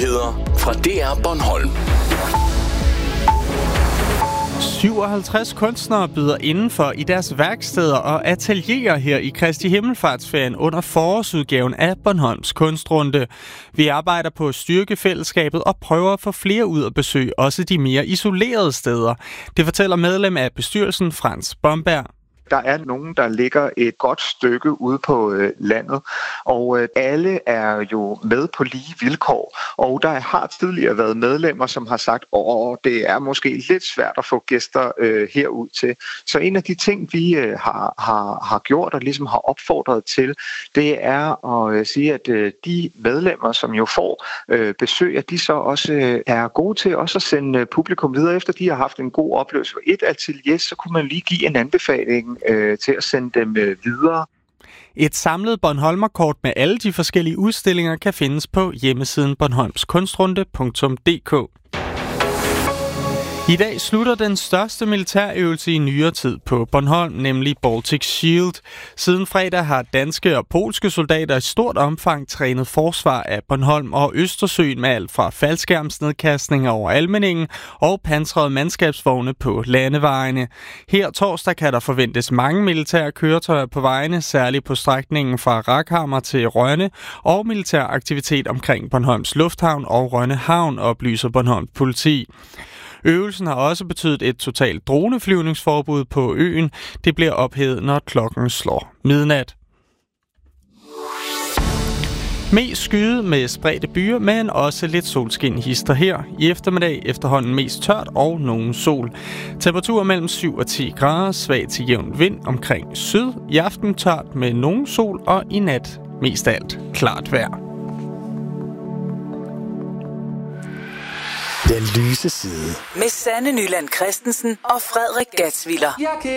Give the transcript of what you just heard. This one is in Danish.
Nyheder fra DR Bornholm. 57 kunstnere byder indenfor i deres værksteder og atelierer her i Kristi Himmelfartsferien under forårsudgaven af Bornholms Kunstrunde. Vi arbejder på at styrke fællesskabet og prøver at få flere ud at besøge også de mere isolerede steder. Det fortæller medlem af bestyrelsen Frans Bomberg. Der er nogen, der ligger et godt stykke ude på landet, og alle er jo med på lige vilkår. Og der har tidligere været medlemmer, som har sagt, det er måske lidt svært at få gæster herud til. Så en af de ting, vi har gjort og ligesom har opfordret til, det er at sige, at de medlemmer, som jo får besøg, at de så også er gode til også at sende publikum videre, efter de har haft en god oplevelse for et atelier, så kunne man lige give en anbefaling til at sende dem videre. Et samlet Bornholmerkort med alle de forskellige udstillinger kan findes på hjemmesiden bornholmskunstrunde.dk. I dag slutter den største militærøvelse i nyere tid på Bornholm, nemlig Baltic Shield. Siden fredag har danske og polske soldater i stort omfang trænet forsvar af Bornholm og Østersøen med alt fra faldskærmsnedkastninger over Almindingen og pansrede mandskabsvogne på landevejene. Her torsdag kan der forventes mange militære køretøjer på vejene, særligt på strækningen fra Rakhammer til Rønne, og militær aktivitet omkring Bornholms Lufthavn og Rønne Havn, oplyser Bornholms politi. Øvelsen har også betydet et totalt droneflyvningsforbud på øen. Det bliver ophævet, når klokken slår midnat. Mest skyde med spredte byer, men også lidt solskin hister her. I eftermiddag efterhånden mest tørt og nogen sol. Temperatur mellem 7 og 10 grader, svag til jævn vind omkring syd. I aften tørt med nogen sol, og i nat mest alt klart vejr. Den lyse side. Med Sanne Nyland Christensen og Frederik Gatsviller.